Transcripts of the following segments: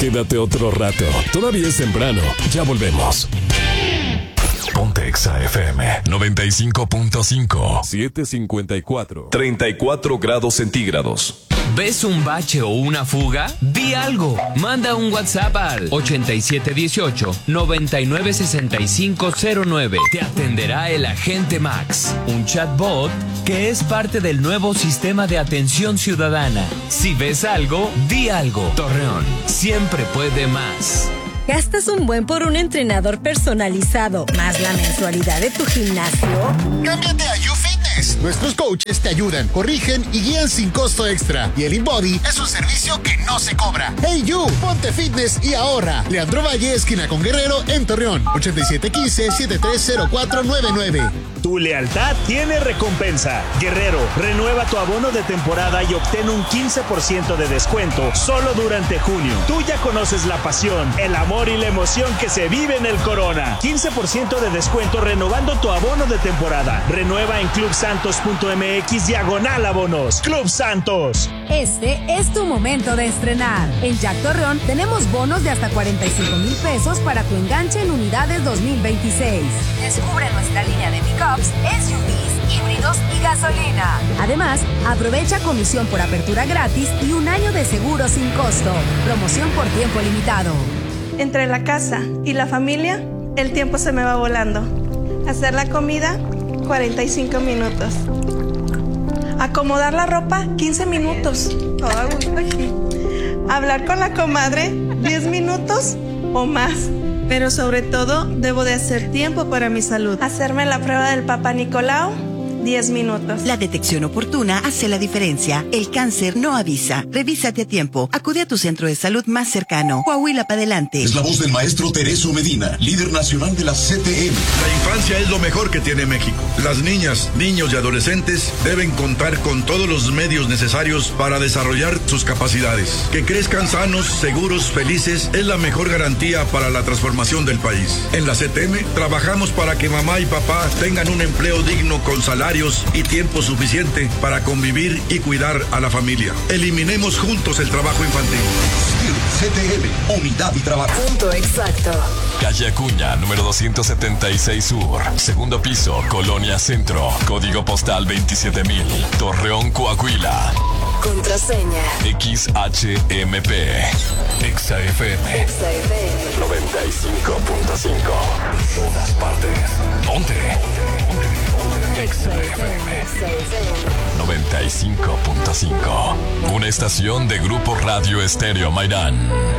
Quédate otro rato. Todavía es temprano. Ya volvemos. Ponte Exa FM 95.5. 7:54. 34 grados centígrados. ¿Ves un bache o una fuga? Di algo. Manda un WhatsApp al 8718-996509. Te atenderá el agente Max, un chatbot que es parte del nuevo sistema de atención ciudadana. Si ves algo, di algo. Torreón siempre puede más. ¿Gastas un buen por un entrenador personalizado más la mensualidad de tu gimnasio? ¡Cámbiate a YouFitness! Nuestros coaches te ayudan, corrigen y guían sin costo extra. Y el InBody es un servicio que no se cobra. ¡Hey You! Ponte fitness y ahorra. Leandro Valle, esquina con Guerrero, en Torreón. 8715-730499. Tu lealtad tiene recompensa. Guerrero, renueva tu abono de temporada y obtén un 15% de descuento solo durante junio. Tú ya conoces la pasión, el amor y la emoción que se vive en el Corona. 15% de descuento renovando tu abono de temporada. Renueva en clubsantos.mx/abonos. Club Santos. Este es tu momento de estrenar. En Jack Torreón tenemos bonos de hasta 45,000 pesos para tu enganche en unidades 2026. Descubre nuestra línea de pickups, SUVs, híbridos y gasolina. Además, aprovecha comisión por apertura gratis y un año de seguro sin costo. Promoción por tiempo limitado. Entre la casa y la familia, el tiempo se me va volando. Hacer la comida, 45 minutos. Acomodar la ropa, 15 minutos. Todo a gusto aquí. Hablar con la comadre, 10 minutos o más. Pero sobre todo, debo de hacer tiempo para mi salud. Hacerme la prueba del Papá Nicolau, 10 minutos. La detección oportuna hace la diferencia. El cáncer no avisa. Revísate a tiempo. Acude a tu centro de salud más cercano. Coahuila para adelante. Es la voz del maestro Tereso Medina, líder nacional de la CTM. La infancia es lo mejor que tiene México. Las niñas, niños y adolescentes deben contar con todos los medios necesarios para desarrollar sus capacidades. Que crezcan sanos, seguros, felices es la mejor garantía para la transformación del país. En la CTM trabajamos para que mamá y papá tengan un empleo digno con salario y tiempo suficiente para convivir y cuidar a la familia. Eliminemos juntos el trabajo infantil. CTM, unidad y trabajo. Punto exacto. Calle Acuña, número 276 Sur. Segundo piso, Colonia Centro. Código postal 27000. Torreón, Coahuila. Contraseña. XHMP. XFM. XFM. 95.5. Todas partes. Ponte. XFM 95.5. Una estación de Grupo Radio Estéreo Mairán.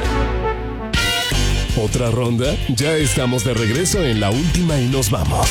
¿Otra ronda? Ya estamos de regreso en la última y nos vamos.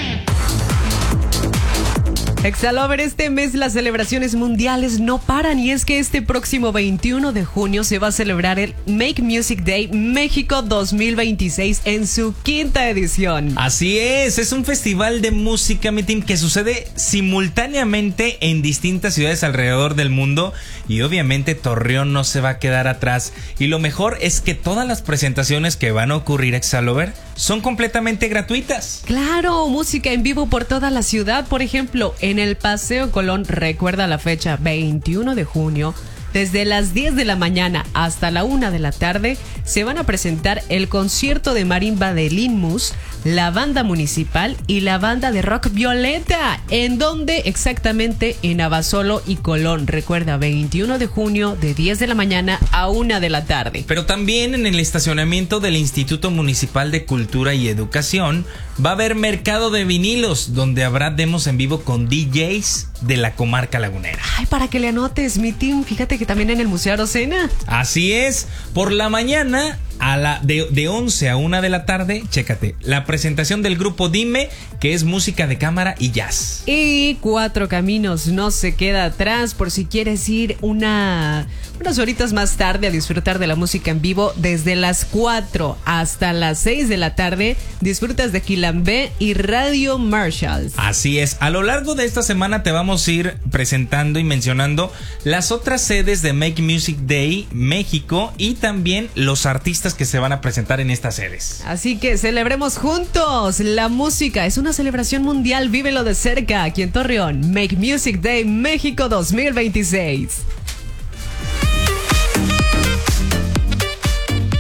Exalover, este mes las celebraciones mundiales no paran y es que este próximo 21 de junio se va a celebrar el Make Music Day México 2026 en su 5ª edición. Así es un festival de música, mi team, que sucede simultáneamente en distintas ciudades alrededor del mundo y obviamente Torreón no se va a quedar atrás. Y lo mejor es que todas las presentaciones que van a ocurrir, Exalover, son completamente gratuitas. Claro, música en vivo por toda la ciudad, por ejemplo, en el Paseo Colón, recuerda la fecha, 21 de junio, desde las 10 de la mañana hasta la 1 de la tarde, se van a presentar el concierto de marimba de Linmus, la banda municipal y la banda de rock Violeta. ¿En dónde exactamente? En Abasolo y Colón. Recuerda, 21 de junio, de 10 de la mañana a 1 de la tarde. Pero también en el estacionamiento del Instituto Municipal de Cultura y Educación va a haber mercado de vinilos, donde habrá demos en vivo con DJs de la comarca lagunera. Ay, para que le anotes, mi team. Fíjate que también en el Museo Arocena. Así es, por la mañana de 11 a 1 de la tarde, chécate, la presentación del grupo Dime, que es música de cámara y jazz. Y Cuatro Caminos no se queda atrás por si quieres ir unas horitas más tarde a disfrutar de la música en vivo. Desde las 4 hasta las 6 de la tarde disfrutas de Quilambé y Radio Marshalls. Así es, a lo largo de esta semana te vamos a ir presentando y mencionando las otras sedes de Make Music Day México y también los artistas que se van a presentar en estas sedes. Así que celebremos juntos. La música es una celebración mundial, vívelo de cerca aquí en Torreón. Make Music Day México 2026.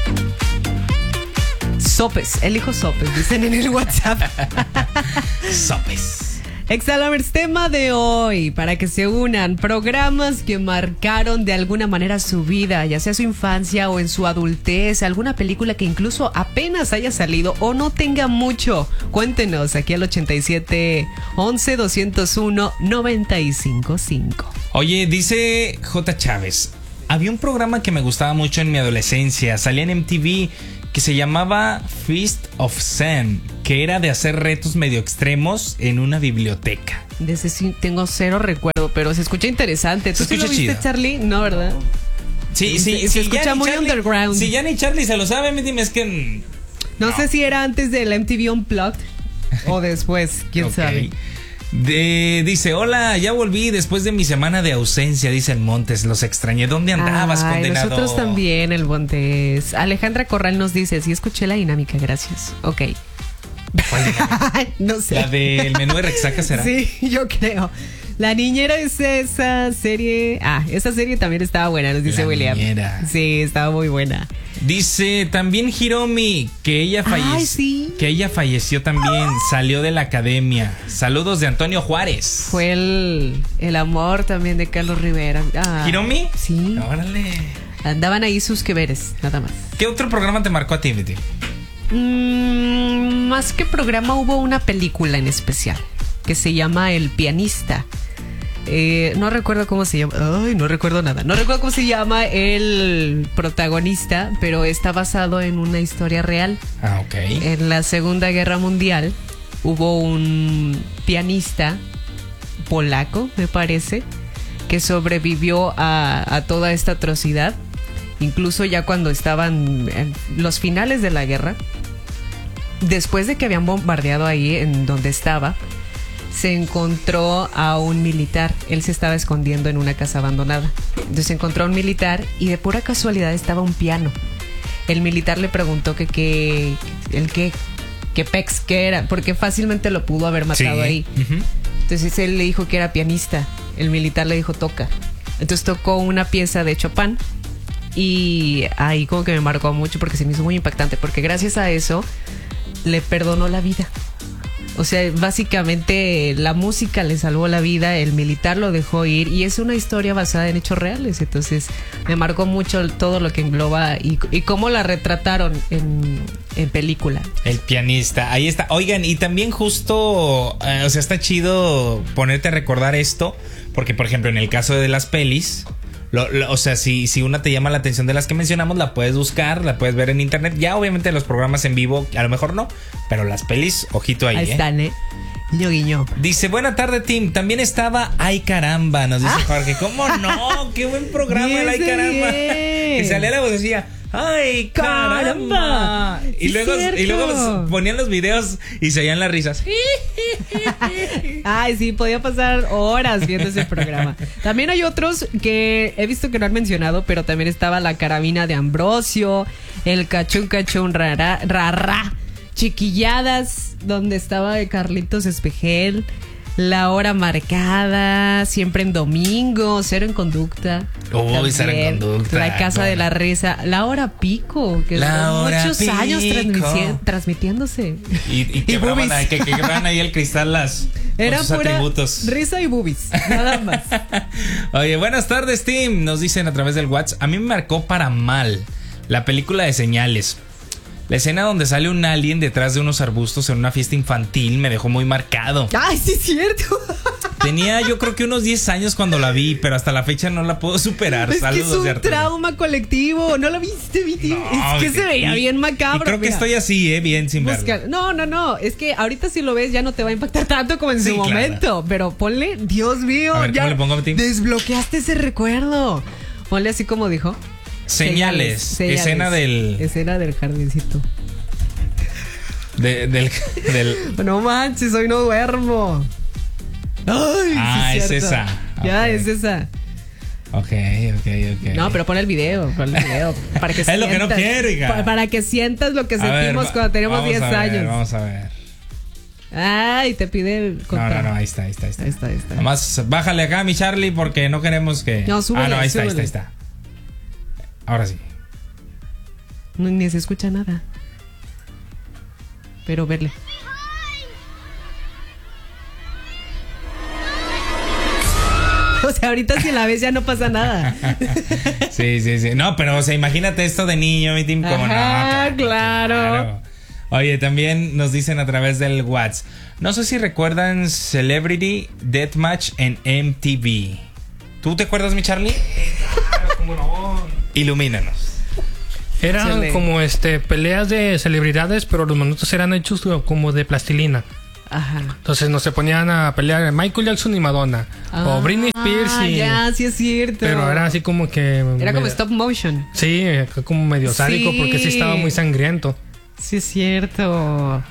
Sopes, elijo sopes, dicen en el WhatsApp. Sopes. Exalovers, tema de hoy, para que se unan, programas que marcaron de alguna manera su vida, ya sea su infancia o en su adultez, alguna película que incluso apenas haya salido o no tenga mucho. Cuéntenos aquí al 87 11 201 955. Oye, dice J. Chávez, había un programa que me gustaba mucho en mi adolescencia, salía en MTV, que se llamaba Feast of Sam, que era de hacer retos medio extremos en una biblioteca. De ese sí tengo cero recuerdo, pero se escucha interesante. ¿Tú sí lo viste, Charlie? No, ¿verdad? Sí, se escucha muy Charlie, underground. Si ya ni Charlie se lo sabe, dime, es que... No sé si era antes del MTV Unplugged o después, quién sabe. Dice, hola, ya volví después de mi semana de ausencia, dice el Montes, los extrañé. ¿Dónde andabas, condenado? Nosotros también, el Montes. Alejandra Corral nos dice, sí escuché la dinámica, gracias. Ok. No sé. ¿La del menú de Rexaca será? Sí, yo creo. La niñera es esa serie. Esa serie también estaba buena, nos dice La William. Niñera. Sí, estaba muy buena. Dice también Hiromi que ella falleció también, salió de la academia. Saludos de Antonio Juárez. Fue el amor también de Carlos Rivera. ¿Hiromi? Sí. Órale. Andaban ahí sus que veres, nada más. ¿Qué otro programa te marcó a ti, Betty? Más que programa, hubo una película en especial que se llama El Pianista. No recuerdo cómo se llama. Ay, no recuerdo nada. No recuerdo cómo se llama el protagonista, pero está basado en una historia real. Ok. En la Segunda Guerra Mundial hubo un pianista polaco, me parece, que sobrevivió a toda esta atrocidad. Incluso ya cuando estaban en los finales de la guerra, después de que habían bombardeado ahí en donde estaba, se encontró a un militar. Él se estaba escondiendo en una casa abandonada. Entonces encontró a un militar y de pura casualidad estaba un piano. El militar le preguntó que pex que era, porque fácilmente lo pudo haber matado ahí. Uh-huh. Entonces él le dijo que era pianista. El militar le dijo toca. Entonces tocó una pieza de Chopin y ahí como que me marcó mucho porque se me hizo muy impactante, porque gracias a eso le perdonó la vida. O sea, básicamente la música le salvó la vida, el militar lo dejó ir y es una historia basada en hechos reales. Entonces me marcó mucho todo lo que engloba y cómo la retrataron en película. El Pianista, ahí está. Oigan, y también justo, o sea, está chido ponerte a recordar esto, porque por ejemplo en el caso de las pelis, o sea, si una te llama la atención de las que mencionamos, la puedes buscar, la puedes ver en internet. Ya obviamente los programas en vivo a lo mejor no, pero las pelis, ojito ahí. Ahí están, Guiño, guiño. Dice, buena tarde, Tim. También estaba Ay Caramba, nos dice Jorge. ¿Cómo no? Qué buen programa el Ay Caramba. Que salía la voz decía, ¡ay, caramba! Y luego ponían los videos y se oían las risas. Ay, sí, podía pasar horas viendo ese programa. También hay otros que he visto que no han mencionado, pero también estaba La Carabina de Ambrosio, El Cachún Cachún Rará, Chiquilladas, donde estaba Carlitos Espejel, La Hora Marcada, Siempre en Domingo, Cero en Conducta. Uy, Cero en Conducta. La Casa de la Risa, La Hora Pico, que duró muchos años transmitiéndose. Y quebraban ahí el cristal Era con sus pura atributos. risa y boobies, nada más. Oye, buenas tardes, Tim. Nos dicen a través del WhatsApp. A mí me marcó para mal la película de Señales. La escena donde sale un alien detrás de unos arbustos en una fiesta infantil me dejó muy marcado. ¡Ay, sí es cierto! Tenía yo creo que unos 10 años cuando la vi, pero hasta la fecha no la puedo superar. Es Saludos, que es un de Arturo. Trauma colectivo. ¿No lo viste, Viti? No, es que se veía bien macabro. Y creo que estoy así, bien sin verlo. No. Es que ahorita si lo ves ya no te va a impactar tanto como en su momento. Claro. Pero ponle, Dios mío, a ver, ya ¿cómo le pongo a ti? Desbloqueaste ese recuerdo. Ponle así como dijo. Señales. Escena del jardincito. Del No manches, hoy no duermo. Ay, sí es esa. Ya es esa. Ok. No, pero pon el video. Para que es lo que no quiero, hija. Para que sientas lo que sentimos cuando teníamos 10 años. Vamos a ver. Ay, te pide el contrato. No, ahí está. Nomás bájale acá, mi Charlie, porque no queremos que... No, súbele, ahí está. Ahora sí. No, ni se escucha nada. pero verle. O sea, ahorita si la ves ya no pasa nada. Sí. No, pero o sea, imagínate esto de niño, mi team, como no. Claro. Oye, también nos dicen a través del WhatsApp. No sé si recuerdan Celebrity Deathmatch en MTV. ¿Tú te acuerdas, mi Charlie? Claro, cómo no. Ilumínanos. Eran como peleas de celebridades, pero los monos eran hechos como de plastilina. Ajá. Entonces no se ponían a pelear Michael Jackson y Madonna. O Britney Spears y... ya, sí es cierto. Pero era así como que... Era como stop motion. Sí, como medio sádico porque sí estaba muy sangriento. Sí es cierto.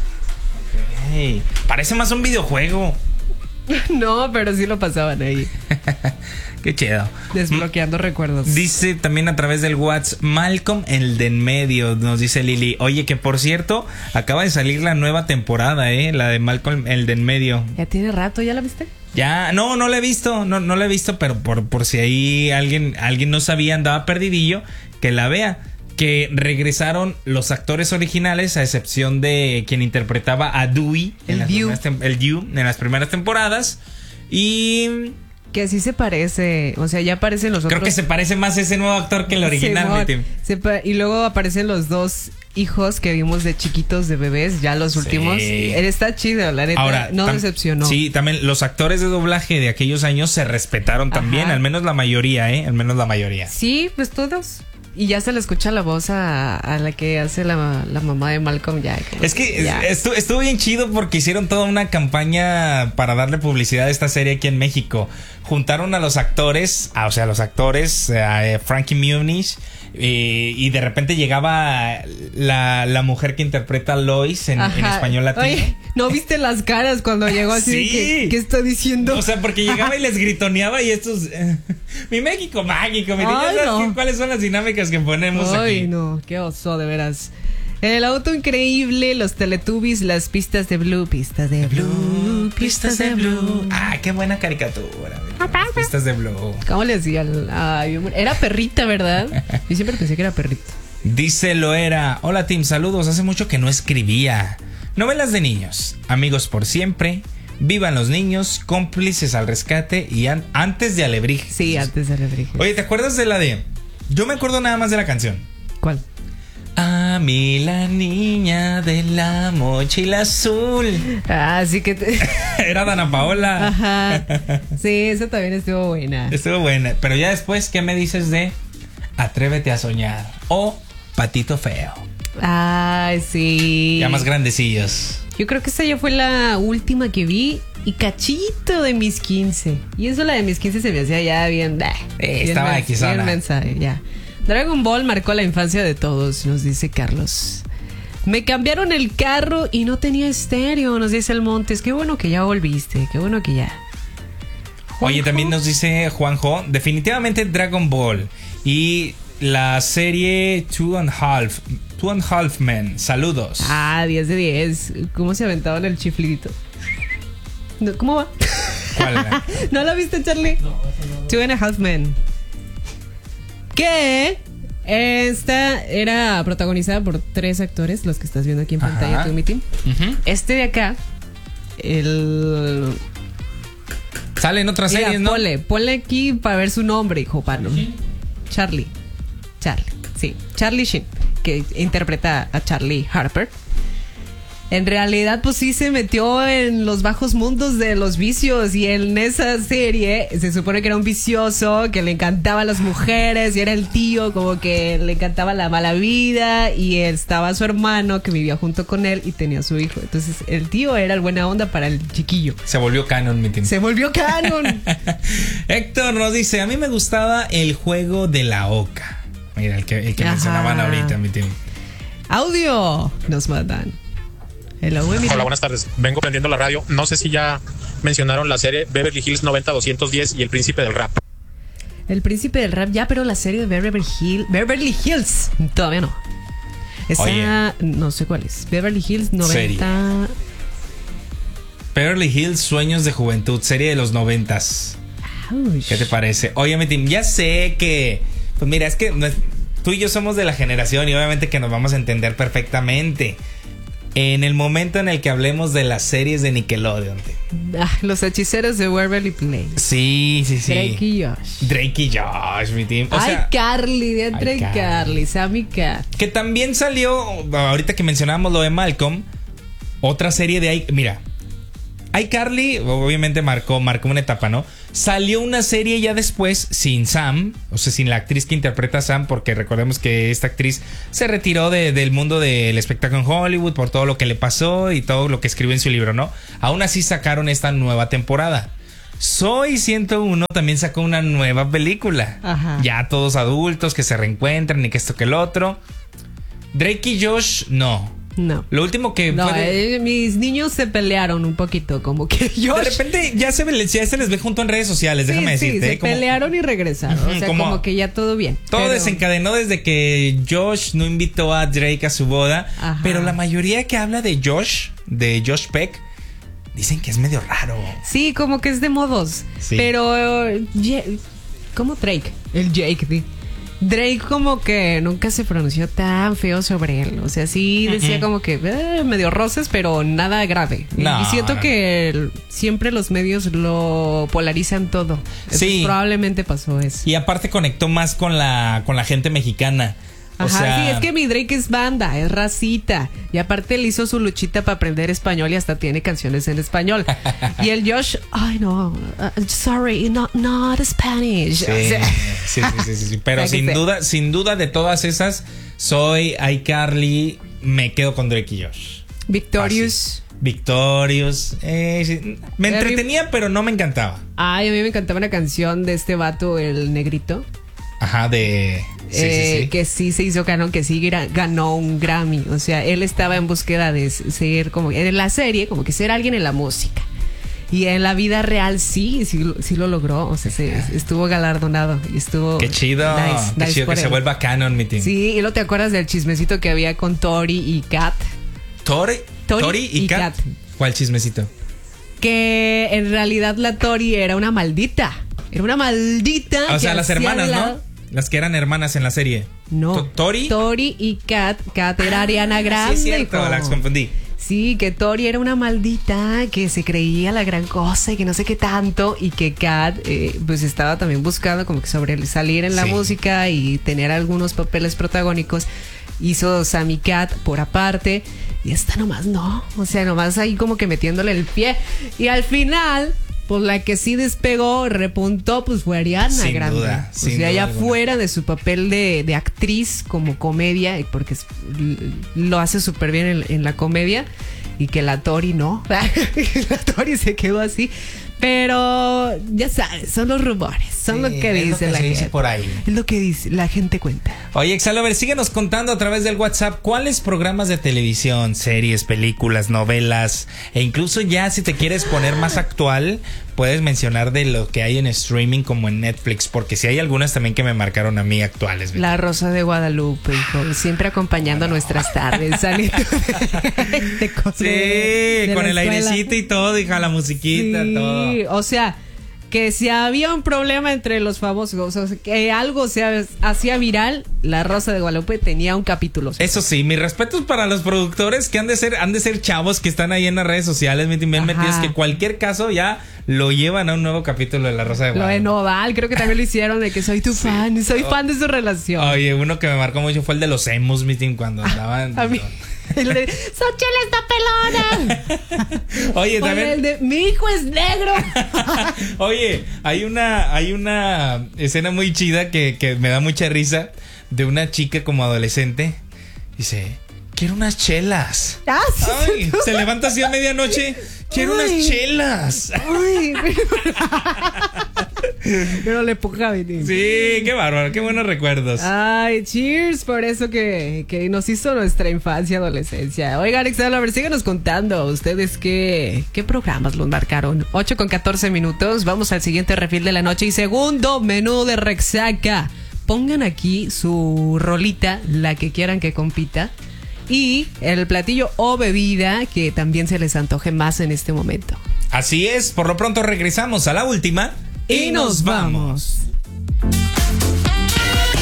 Hey, parece más un videojuego. No, pero sí lo pasaban ahí. Qué chido. Desbloqueando recuerdos. Dice también a través del WhatsApp Malcolm el de en medio. Nos dice Lili. Oye, que por cierto, acaba de salir la nueva temporada, la de Malcolm el de en medio. Ya tiene rato, ¿ya la viste? Ya, no la he visto. No la he visto, pero por si ahí alguien no sabía, andaba perdidillo, que la vea. Que regresaron los actores originales, a excepción de quien interpretaba a Dewey en las primeras temporadas. Y que sí se parece, o sea, ya aparecen los otros. Creo que se parece más ese nuevo actor que el original. Y luego aparecen los dos hijos que vimos de chiquitos, de bebés, ya los últimos. Está chido, la neta. Ahora, no decepcionó. Sí, también los actores de doblaje de aquellos años se respetaron también, al menos la mayoría, al menos la mayoría. Sí, pues todos. Y ya se le escucha la voz a la que hace la mamá de Malcolm ya. Es que estuvo bien chido porque hicieron toda una campaña para darle publicidad a esta serie aquí en México. Juntaron a los actores, a Frankie Muniz, y de repente llegaba la mujer que interpreta a Lois en español latino. Oye, ¿no viste las caras cuando llegó así? Sí. ¿Qué está diciendo? O sea, porque llegaba y les gritoneaba y estos... mi México mágico, ¿cuáles son las dinámicas que ponemos aquí? Ay, no, qué oso, de veras. El auto increíble, los Teletubbies, las pistas de Blue, pistas de Blue. Ah, qué buena caricatura. Las pistas de Blue. ¿Cómo le decían? Era perrita, ¿verdad? Yo siempre pensé que era perrita. Dice Loera, hola team, saludos, hace mucho que no escribía. Novelas de niños, amigos por siempre, vivan los niños, cómplices al rescate y antes de Alebrijes. Sí, antes de Alebrijes. Oye, ¿te acuerdas de la de...? Yo me acuerdo nada más de la canción. ¿Cuál? A mí la niña de la mochila azul. Sí que... Era Dana Paola. Ajá. Sí, esa también estuvo buena. Estuvo buena. Pero ya después, ¿qué me dices de Atrévete a soñar? O Patito Feo. Ay, sí. Ya más grandecillos. Yo creo que esa ya fue la última que vi. Y cachito de mis 15. Y eso, la de mis 15 se me hacía ya bien... estaba aquí bien mensaje, ya. Dragon Ball marcó la infancia de todos, nos dice Carlos. Me cambiaron el carro y no tenía estéreo, nos dice el Montes. Qué bueno que ya volviste, qué bueno que ya. Oye, también nos dice Juanjo, definitivamente Dragon Ball y la serie Two and a Half Men. Saludos. 10 de 10. ¿Cómo se aventaban el chiflidito? ¿Cómo va? ¿Cuál era? ¿No la viste, Charlie? No, no. Two and a Half Men. Que esta era protagonizada por 3 actores, los que estás viendo aquí en pantalla, tu meeting. Este de acá, sale en otras series, ¿no? Ponle aquí para ver su nombre, hijo pano. Charlie, sí, Charlie Sheen, que interpreta a Charlie Harper. En realidad, pues sí se metió en los bajos mundos de los vicios. Y en esa serie se supone que era un vicioso, que le encantaban las mujeres, y era el tío como que le encantaba la mala vida. Y estaba su hermano que vivía junto con él y tenía a su hijo. Entonces el tío era el buena onda para el chiquillo. Se volvió canon, mi team. Se volvió canon. Héctor nos dice, a mí me gustaba el juego de la oca. Mira, el que mencionaban ahorita, mi team. Audio nos mandan. Hola, buenas tardes. Vengo prendiendo la radio. No sé si ya mencionaron la serie Beverly Hills 90210 y El Príncipe del Rap. El Príncipe del Rap, ya, pero la serie de Beverly Hills todavía no. Esa, no sé cuál es. Beverly Hills 90. Serie. Beverly Hills Sueños de Juventud, serie de los 90s. ¿Qué te parece? Oye, mi team, ya sé que... Pues mira, es que tú y yo somos de la generación y obviamente que nos vamos a entender perfectamente. en el momento en el que hablemos de las series de Nickelodeon. Los hechiceros de Waverly Place. Sí. Drake y Josh, mi team. Carly, de entre Carly, Sammy Cat. Que también salió, ahorita que mencionábamos lo de Malcolm, otra serie de... Mira, iCarly obviamente marcó una etapa, ¿no? Salió una serie ya después sin Sam, o sea, sin la actriz que interpreta a Sam, porque recordemos que esta actriz se retiró del mundo del espectáculo en Hollywood por todo lo que le pasó y todo lo que escribió en su libro, ¿no? Aún así sacaron esta nueva temporada. Soy 101 también sacó una nueva película. Ajá. Ya todos adultos que se reencuentran y que esto que el otro. Drake y Josh, no. Lo último que mis niños se pelearon un poquito, como que Josh... De repente ya se les ve junto en redes sociales, déjame decirte. Sí, se pelearon y regresaron. O sea, como que ya todo bien. Todo desencadenó desde que Josh no invitó a Drake a su boda. Ajá. Pero la mayoría que habla de Josh Peck, dicen que es medio raro. Sí, como que es de modos. Sí. Pero ¿cómo Drake? El Jake, Drake como que nunca se pronunció tan feo sobre él. O sea, sí decía como que medio roces, pero nada grave. Y siento que siempre los medios lo polarizan todo. Sí. Probablemente pasó eso. Y aparte conectó más con la gente mexicana. Ajá, sí, es que mi Drake es banda, es racita. Y aparte él hizo su luchita para aprender español y hasta tiene canciones en español. Y el Josh, sorry, not Spanish. Sí, o sea, sí. Pero sin duda de todas esas, soy iCarly, me quedo con Drake y Josh. Victorious. Sí. Me entretenía, pero no me encantaba. Ay, a mí me encantaba una canción de este vato, el negrito. Ajá, sí. Que sí se hizo canon, que sí ganó un Grammy. O sea, él estaba en búsqueda de ser como en la serie, como que ser alguien en la música. Y en la vida real sí lo logró. O sea, estuvo galardonado y estuvo... Qué chido. Qué chido que se vuelva canon, mi team. Sí, y luego te acuerdas del chismecito que había con Tori y Kat. ¿Tori y Kat? ¿Cuál chismecito? Que en realidad la Tori era una maldita. Era una maldita. O sea, las hermanas, ¿no? Las que eran hermanas en la serie. No. ¿Tori y Kat. Kat era Ariana Grande. Sí, es cierto, las confundí. Sí, que Tori era una maldita que se creía la gran cosa y que no sé qué tanto. Y que Kat pues estaba también buscando como que sobresalir en la música y tener algunos papeles protagónicos. Hizo Sammy Cat por aparte. Y esta nomás no. O sea, nomás ahí como que metiéndole el pie. Y al final... pues la que sí despegó, repuntó, pues fue Ariana Grande. Duda, o sea, ya fuera de su papel de actriz como comedia, porque lo hace súper bien en la comedia, y que la Tori no. La Tori se quedó así. Pero ya sabes, son los rumores, son lo que dice la gente. Por ahí. Es lo que dice, la gente cuenta. Oye, Exalover, síguenos contando a través del WhatsApp cuáles programas de televisión, series, películas, novelas, e incluso ya si te quieres poner más actual, puedes mencionar de lo que hay en streaming como en Netflix, porque si hay algunas también que me marcaron a mí actuales. La Rosa de Guadalupe, hijo, siempre acompañando nuestras tardes, saliendo de cosas. Sí, con el airecito y todo, hija, la musiquita, todo. O sea, que si había un problema entre los famosos, o sea, que algo se hacía viral, La Rosa de Guadalupe tenía un capítulo. Eso sí, mis respetos para los productores que han de ser chavos que están ahí en las redes sociales bien metidos, que cualquier caso ya lo llevan a un nuevo capítulo de La Rosa de Guadalupe. Lo de Nodal, creo que también lo hicieron, de que soy tu fan, soy fan de su relación. Oye, uno que me marcó mucho fue el de los emos, cuando andaban... A mí. El de Xochitl está pelona. Oye, también el de mi hijo es negro. Oye, hay una escena muy chida que me da mucha risa, de una chica como adolescente. Dice, quiero unas chelas. Sí, se levanta así a medianoche. Quiero unas chelas. Pero le ponga venir. Sí, qué bárbaro, qué buenos recuerdos. Ay, cheers por eso que nos hizo nuestra infancia, adolescencia. Oigan, a ver, síganos contando ustedes qué programas los marcaron. 8:14. Vamos al siguiente refil de la noche y segundo menú de Rexaca. Pongan aquí su rolita, la que quieran que compita, y el platillo o bebida que también se les antoje más en este momento. Así es, por lo pronto regresamos a la última y nos vamos.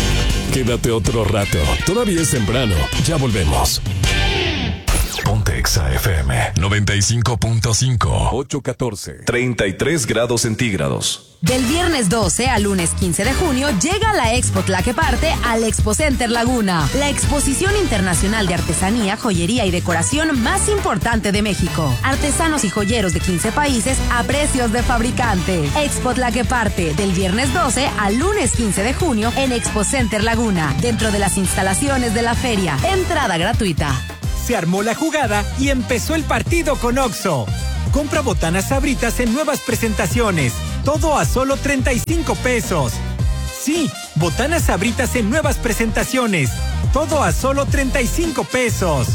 Quédate otro rato, todavía es temprano, ya volvemos. Pontex Exa FM 95.5. 814. 33 grados centígrados. Del viernes 12 al lunes 15 de junio llega la Expo Tlaqueparte al Expo Center Laguna, la exposición internacional de artesanía, joyería y decoración más importante de México. Artesanos y joyeros de 15 países a precios de fabricante. Expo Tlaqueparte, del viernes 12 al lunes 15 de junio en Expo Center Laguna, dentro de las instalaciones de la feria. Entrada gratuita. Se armó la jugada y empezó el partido con Oxxo. Compra botanas Sabritas en nuevas presentaciones. Todo a solo 35 pesos. Sí, botanas Sabritas en nuevas presentaciones. Todo a solo 35 pesos.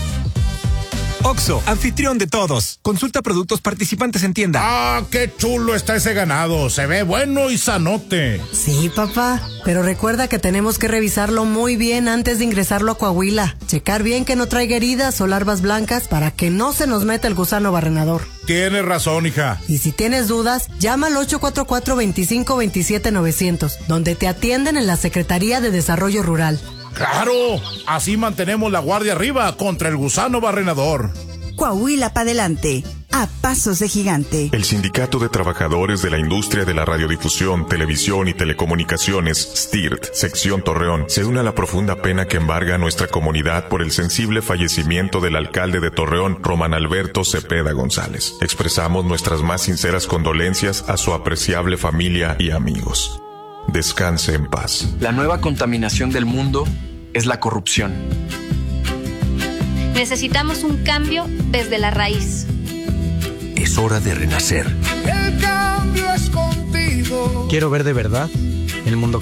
Oxxo, anfitrión de todos. Consulta productos participantes en tienda. ¡Ah, qué chulo está ese ganado! Se ve bueno y sanote. Sí, papá, pero recuerda que tenemos que revisarlo muy bien antes de ingresarlo a Coahuila. Checar bien que no traiga heridas o larvas blancas para que no se nos meta el gusano barrenador. Tienes razón, hija. Y si tienes dudas, llama al 844-2527-900, donde te atienden en la Secretaría de Desarrollo Rural. ¡Claro! Así mantenemos la guardia arriba contra el gusano barrenador. Coahuila pa' adelante, a pasos de gigante. El Sindicato de Trabajadores de la Industria de la Radiodifusión, Televisión y Telecomunicaciones, STIRT, Sección Torreón, se une a la profunda pena que embarga a nuestra comunidad por el sensible fallecimiento del alcalde de Torreón, Román Alberto Cepeda González. Expresamos nuestras más sinceras condolencias a su apreciable familia y amigos. Descanse en paz. La nueva contaminación del mundo es la corrupción. Necesitamos un cambio desde la raíz. Es hora de renacer. El cambio es contigo. Quiero ver de verdad el mundo